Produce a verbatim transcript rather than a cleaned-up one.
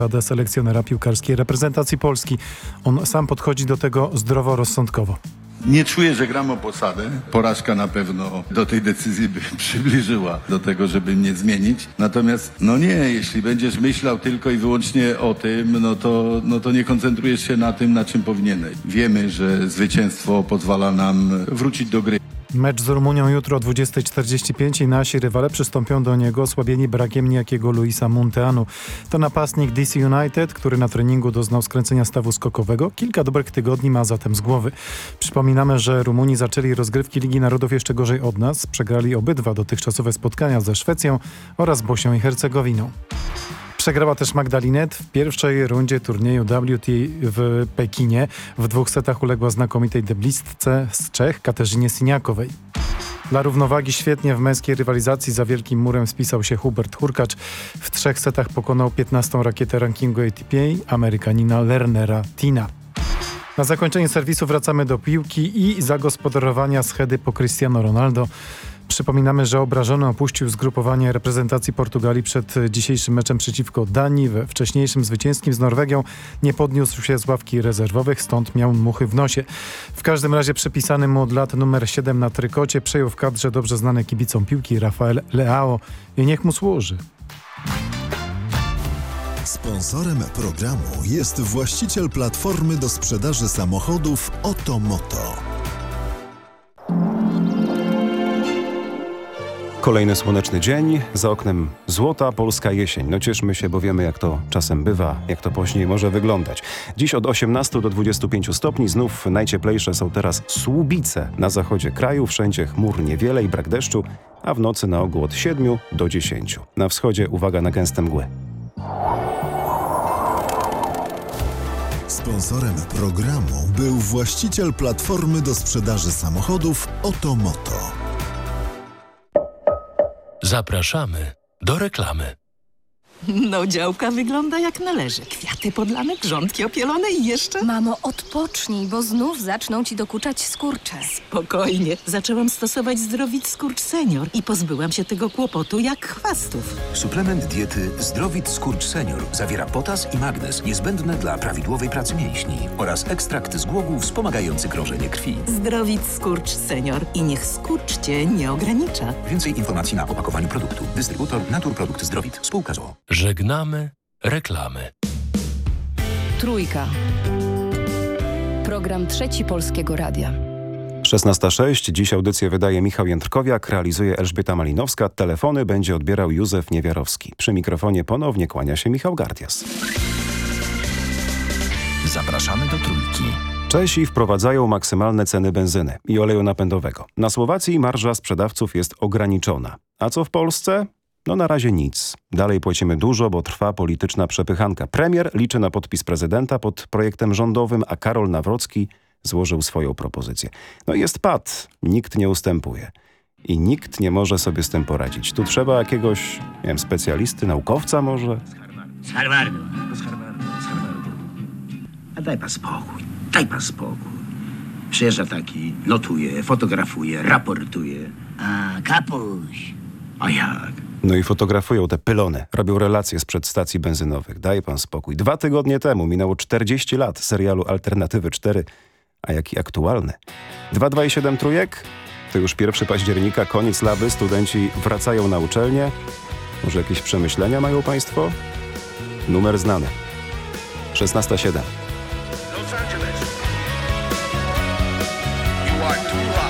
Radę selekcjonera piłkarskiej reprezentacji Polski. On sam podchodzi do tego zdroworozsądkowo. Nie czuję, że gram o posadę. Porażka na pewno do tej decyzji by przybliżyła do tego, żeby mnie zmienić. Natomiast, no nie, jeśli będziesz myślał tylko i wyłącznie o tym, no to, no to nie koncentrujesz się na tym, na czym powinieneś. Wiemy, że zwycięstwo pozwala nam wrócić do gry. Mecz z Rumunią jutro o dwudziesta czterdzieści pięć i nasi rywale przystąpią do niego osłabieni brakiem niejakiego Luisa Munteanu. To napastnik D C United, który na treningu doznał skręcenia stawu skokowego. Kilka dobrych tygodni ma zatem z głowy. Przypominamy, że Rumuni zaczęli rozgrywki Ligi Narodów jeszcze gorzej od nas. Przegrali obydwa dotychczasowe spotkania ze Szwecją oraz Bośnią i Hercegowiną. Przegrała też Magdalinet w pierwszej rundzie turnieju W T w Pekinie. W dwóch setach uległa znakomitej deblistce z Czech Katarzynie Siniakowej. Dla równowagi świetnie w męskiej rywalizacji za Wielkim Murem spisał się Hubert Hurkacz. W trzech setach pokonał piętnastą rakietę rankingu A T P, Amerykanina Lernera Tina. Na zakończenie serwisu wracamy do piłki i zagospodarowania schedy po Cristiano Ronaldo. Przypominamy, że obrażony opuścił zgrupowanie reprezentacji Portugalii przed dzisiejszym meczem przeciwko Danii. We wcześniejszym zwycięskim z Norwegią nie podniósł się z ławki rezerwowych, stąd miał muchy w nosie. W każdym razie przypisany mu od lat numer siedem na trykocie przejął w kadrze dobrze znany kibicom piłki Rafael Leao i niech mu służy. Sponsorem programu jest właściciel platformy do sprzedaży samochodów Otomoto. Kolejny słoneczny dzień, za oknem złota polska jesień. No cieszmy się, bo wiemy jak to czasem bywa, jak to później może wyglądać. Dziś od osiemnastu do dwudziestu pięciu stopni, znów najcieplejsze są teraz Słubice na zachodzie kraju. Wszędzie chmur niewiele i brak deszczu, a w nocy na ogół od siedmiu do dziesięciu. Na wschodzie uwaga na gęste mgły. Sponsorem programu był właściciel platformy do sprzedaży samochodów Otomoto. Zapraszamy do reklamy. No, działka wygląda jak należy. Kwiaty podlane, grządki opielone i jeszcze... Mamo, odpocznij, bo znów zaczną ci dokuczać skurcze. Spokojnie. Zaczęłam stosować Zdrowit Skurcz Senior i pozbyłam się tego kłopotu jak chwastów. Suplement diety Zdrowit Skurcz Senior zawiera potas i magnez niezbędne dla prawidłowej pracy mięśni oraz ekstrakt z głogu wspomagający krążenie krwi. Zdrowit Skurcz Senior i niech skurcz cię nie ogranicza. Więcej informacji na opakowaniu produktu. Dystrybutor Naturprodukt Zdrowit. Spółka z o o. Żegnamy reklamy. Trójka. Program Trzeci Polskiego Radia. szesnasta sześć. Dziś audycję wydaje Michał Jędrkowiak, realizuje Elżbieta Malinowska. Telefony będzie odbierał Józef Niewiarowski. Przy mikrofonie ponownie kłania się Michał Gardias. Zapraszamy do Trójki. Czesi wprowadzają maksymalne ceny benzyny i oleju napędowego. Na Słowacji marża sprzedawców jest ograniczona. A co w Polsce? No na razie nic. Dalej płacimy dużo, bo trwa polityczna przepychanka. Premier liczy na podpis prezydenta pod projektem rządowym, a Karol Nawrocki złożył swoją propozycję. No jest pad. Nikt nie ustępuje. I nikt nie może sobie z tym poradzić. Tu trzeba jakiegoś, nie wiem, specjalisty, naukowca może? Z Harvardu. Z Harvardu, z Harvardu. A daj pan spokój, daj pan spokój. Przyjeżdża taki, notuje, fotografuje, raportuje. A, kapuś. A jak? No i fotografują te pylony, robią relacje sprzed stacji benzynowych. Daj pan spokój. Dwa tygodnie temu minęło czterdzieści lat serialu Alternatywy cztery, a jaki aktualny. dwa dwa i siedem trójek? To już pierwszego października, koniec laby, studenci wracają na uczelnię. Może jakieś przemyślenia mają państwo? Numer znany. szesnasta siedem. Los Angeles.